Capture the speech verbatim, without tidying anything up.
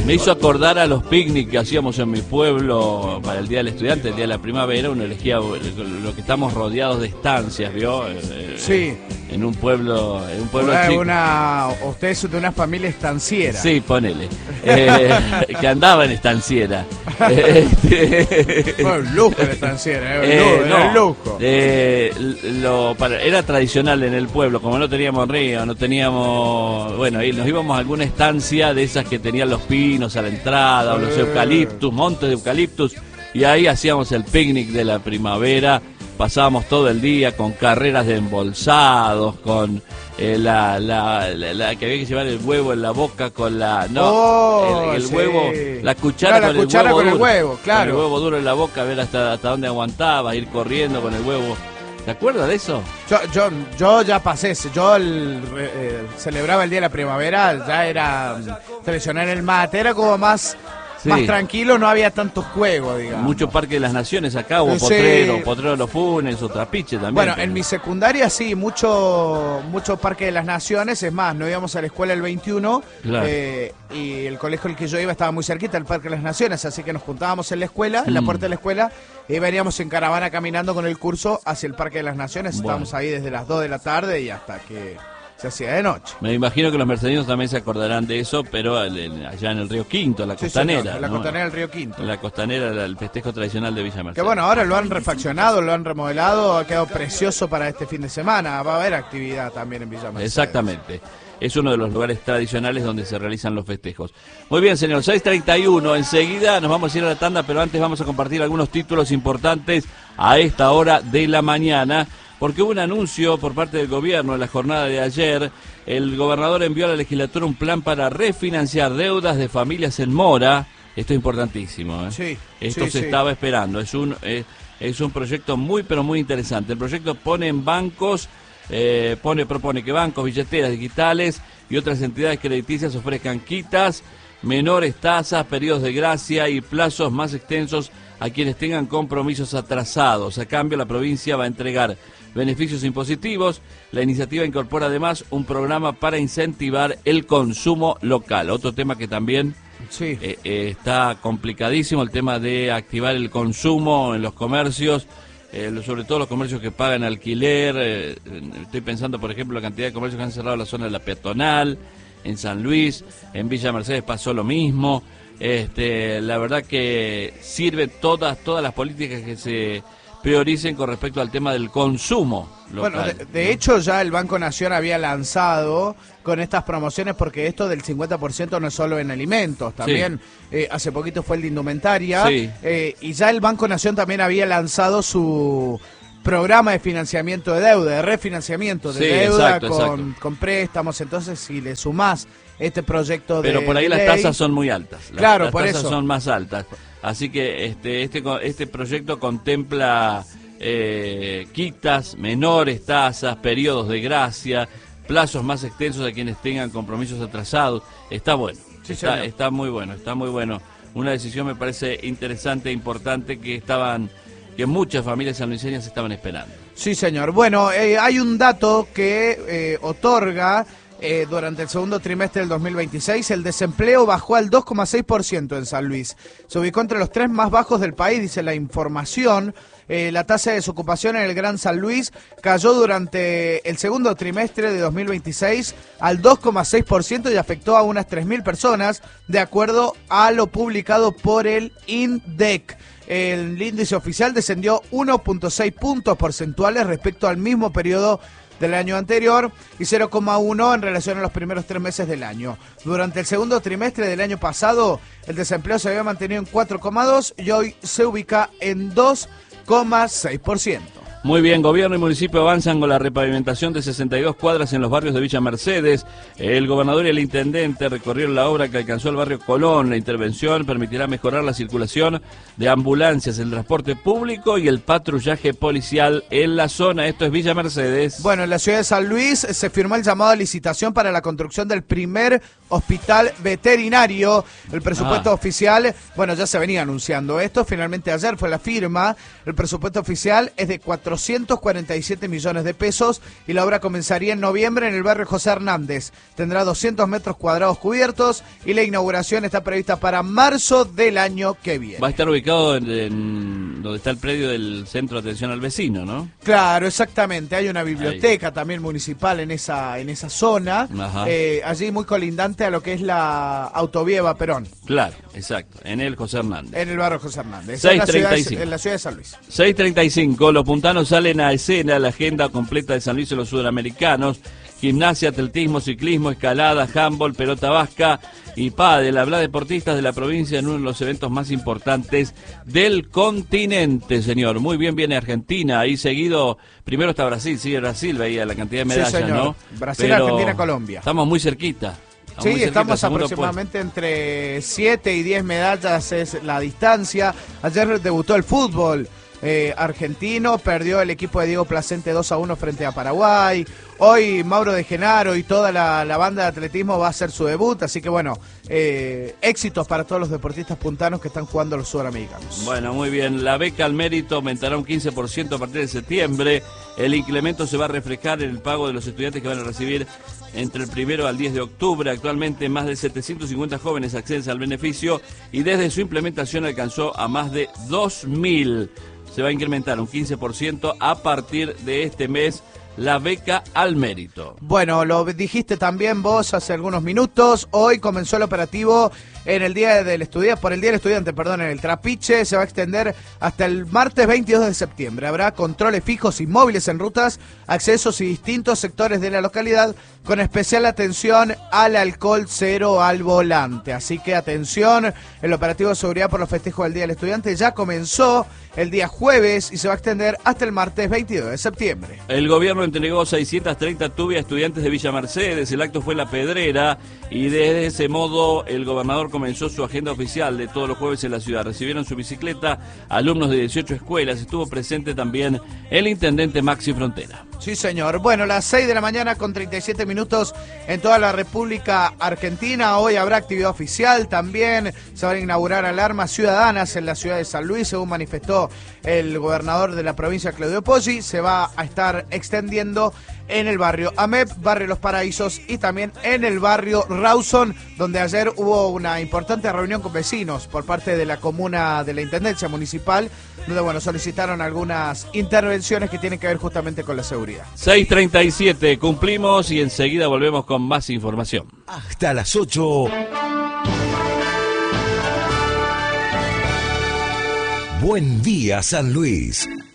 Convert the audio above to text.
Me hizo acordar a los picnic que hacíamos en mi pueblo para el Día del Estudiante, el Día de la Primavera. Uno elegía lo que estamos rodeados de estancias, ¿vio? Sí. En un pueblo, en un pueblo una, chico. Una, usted es de una familia estanciera. Sí, ponele. Eh, que andaba en estanciera. Este, Fue un lujo la estanciera, era un eh, lujo. no, Era un lujo. Eh, lo, para, era tradicional en el pueblo, como no teníamos río, no teníamos... Bueno, y nos íbamos a alguna estancia de esas que tenían los pinos a la entrada, o los Eh. eucaliptus, montes de eucaliptus, y ahí hacíamos el picnic de la primavera. Pasábamos todo el día con carreras de embolsados, con eh, la, la, la, la que había que llevar el huevo en la boca con la... No, Oh, el, el sí. huevo, la cuchara, No, la con, cuchara el huevo con el duro, huevo, claro. con el huevo duro en la boca, a ver hasta, hasta dónde aguantaba, ir corriendo con el huevo. ¿Te acuerdas de eso? Yo, yo, yo ya pasé, yo el, eh, celebraba el Día de la Primavera, ya era mm, tradicional el mate, era como más... Sí. Más tranquilo, no había tantos juegos, digamos. Mucho Parque de las Naciones acá, hubo Sí. Potrero, Potrero de los Funes, o Trapiche también. Bueno, pero... en mi secundaria sí, mucho mucho Parque de las Naciones, es más, nos íbamos a la escuela el veintiuno, Claro. eh, y el colegio al que yo iba estaba muy cerquita del Parque de las Naciones, así que nos juntábamos en la escuela, en la Mm. puerta de la escuela, y veníamos en caravana caminando con el curso hacia el Parque de las Naciones, Bueno. estábamos ahí desde las dos de la tarde y hasta que se hacía de noche. Me imagino que los mercedinos también se acordarán de eso, pero el- allá en el Río Quinto, la Sí, costanera. señor, en la ¿no? costanera del Río Quinto. La costanera, el festejo tradicional de Villa Mercedes. Que bueno, ahora lo han refaccionado, lo han remodelado, ha quedado precioso para este fin de semana. Va a haber actividad también en Villa Mercedes. Exactamente. Es uno de los lugares tradicionales donde se realizan los festejos. Muy bien, señor. seis treinta y uno. Enseguida nos vamos a ir a la tanda, pero antes vamos a compartir algunos títulos importantes a esta hora de la mañana, porque hubo un anuncio por parte del gobierno en la jornada de ayer. El gobernador envió a la legislatura un plan para refinanciar deudas de familias en mora. Esto es importantísimo, ¿eh? Sí, Esto sí, se sí. estaba esperando. Es un, eh, es un proyecto muy, pero muy interesante. El proyecto pone en bancos, eh, pone, propone que bancos, billeteras digitales y otras entidades crediticias ofrezcan quitas, menores tasas, periodos de gracia y plazos más extensos a quienes tengan compromisos atrasados. A cambio, la provincia va a entregar beneficios impositivos. La iniciativa incorpora además un programa para incentivar el consumo local. Otro tema que también Sí. eh, eh, está complicadísimo, el tema de activar el consumo en los comercios, eh, lo- sobre todo los comercios que pagan alquiler. Eh, estoy pensando, por ejemplo, la cantidad de comercios que han cerrado la zona de la peatonal, en San Luis, en Villa Mercedes pasó lo mismo. Este, la verdad que sirve todas, todas las políticas que se prioricen con respecto al tema del consumo local. Bueno, de, de hecho ya el Banco Nación había lanzado con estas promociones, porque esto del cincuenta por ciento no es solo en alimentos, también eh, hace poquito fue el de indumentaria, Sí. eh, y ya el Banco Nación también había lanzado su programa de financiamiento de deuda, de refinanciamiento de Sí, deuda exacto, con, exacto. con préstamos. Entonces, si le sumás este proyecto de Pero por ahí de las ley, tasas son muy altas. Las, Claro, las por tasas eso. son más altas. Así que este este co- este proyecto contempla eh, quitas, menores tasas, periodos de gracia, plazos más extensos a quienes tengan compromisos atrasados. Está bueno. Sí, está, señor. está muy bueno, está muy bueno. Una decisión me parece interesante e importante que estaban que muchas familias sanluiseñas estaban esperando. Sí, señor. Bueno, eh, hay un dato que eh, otorga eh, durante el segundo trimestre del dos mil veintiséis, el desempleo bajó al dos coma seis por ciento en San Luis. Se ubicó entre los tres más bajos del país, dice la información. Eh, la tasa de desocupación en el Gran San Luis cayó durante el segundo trimestre de dos mil veintiséis al dos coma seis por ciento y afectó a unas tres mil personas, de acuerdo a lo publicado por el INDEC. El índice oficial descendió uno punto seis puntos porcentuales respecto al mismo periodo del año anterior y cero coma uno en relación a los primeros tres meses del año. Durante el segundo trimestre del año pasado, el desempleo se había mantenido en cuatro coma dos y hoy se ubica en dos coma seis por ciento. Muy bien, gobierno y municipio avanzan con la repavimentación de sesenta y dos cuadras en los barrios de Villa Mercedes. El gobernador y el intendente recorrieron la obra que alcanzó el barrio Colón. La intervención permitirá mejorar la circulación de ambulancias, el transporte público y el patrullaje policial en la zona. Esto es Villa Mercedes. Bueno, en la ciudad de San Luis se firmó el llamado a licitación para la construcción del primer hospital veterinario. El presupuesto Ah. oficial, bueno, ya se venía anunciando esto, finalmente ayer fue la firma. El presupuesto oficial es de cuatrocientos cuarenta y siete millones de pesos y la obra comenzaría en noviembre en el barrio José Hernández. Tendrá doscientos metros cuadrados cubiertos y la inauguración está prevista para marzo del año que viene. Va a estar ubicado en, en donde está el predio del Centro de Atención al Vecino, ¿no? Claro, exactamente. Hay una biblioteca Ahí. también municipal en esa en esa zona. Eh, allí muy colindante a lo que es la autovía Eva Perón. Claro, exacto. En el José Hernández. En el barrio José Hernández. seis treinta y cinco. En la ciudad de San Luis. seis treinta y cinco. Los puntanos salen a escena. La agenda completa de San Luis en los sudamericanos. Gimnasia, atletismo, ciclismo, escalada, handball, pelota vasca y pádel. Habla deportistas de la provincia en uno de los eventos más importantes del continente, señor. Muy bien, viene Argentina. Ahí seguido, primero está Brasil, sigue Brasil, veía la cantidad de medallas, sí, señor. ¿no? Brasil, Pero Argentina, Colombia. Estamos muy cerquita. Estamos sí, muy cerquita, estamos aproximadamente puesto. Entre siete y diez medallas es la distancia. Ayer debutó el fútbol. Eh, argentino, perdió el equipo de Diego Placente dos a uno frente a Paraguay. Hoy Mauro de Genaro y toda la, la banda de atletismo va a hacer su debut, así que bueno, eh, éxitos para todos los deportistas puntanos que están jugando los sudamericanos. Bueno, muy bien, la beca al mérito aumentará un quince por ciento a partir de septiembre. El incremento se va a reflejar en el pago de los estudiantes que van a recibir entre el primero al diez de octubre. Actualmente más de setecientos cincuenta jóvenes acceden al beneficio y desde su implementación alcanzó a más de dos mil. Se va a incrementar un quince por ciento a partir de este mes la beca al mérito. Bueno, lo dijiste también vos hace algunos minutos. Hoy comenzó el operativo en el día del estudiante, por el día del estudiante, perdón, en el Trapiche. Se va a extender hasta el martes veintidós de septiembre. Habrá controles fijos y móviles en rutas, accesos y distintos sectores de la localidad, con especial atención al alcohol cero al volante. Así que atención, el operativo de seguridad por los festejos del día del estudiante ya comenzó el día jueves y se va a extender hasta el martes veintidós de septiembre. El gobierno entregó seiscientas treinta tubias a estudiantes de Villa Mercedes. El acto fue en La Pedrera y desde ese modo el gobernador comenzó su agenda oficial de todos los jueves en la ciudad. Recibieron su bicicleta alumnos de dieciocho escuelas. Estuvo presente también el intendente Maxi Frontera. Sí, señor. Bueno, las seis de la mañana con treinta y siete minutos en toda la República Argentina. Hoy habrá actividad oficial también. Se van a inaugurar alarmas ciudadanas en la ciudad de San Luis, según manifestó el gobernador de la provincia, Claudio Poggi. Se va a estar extendiendo en el barrio AMEP, barrio Los Paraísos y también en el barrio Rawson, donde ayer hubo una importante reunión con vecinos por parte de la comuna, de la Intendencia Municipal, donde bueno, solicitaron algunas intervenciones que tienen que ver justamente con la seguridad. seis treinta y siete, cumplimos y enseguida volvemos con más información. Hasta las ocho. Buen día, San Luis.